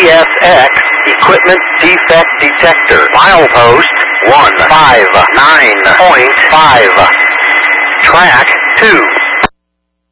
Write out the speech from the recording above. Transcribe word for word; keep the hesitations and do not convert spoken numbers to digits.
S X Equipment Defect Detector. Milepost one five nine point five. Track two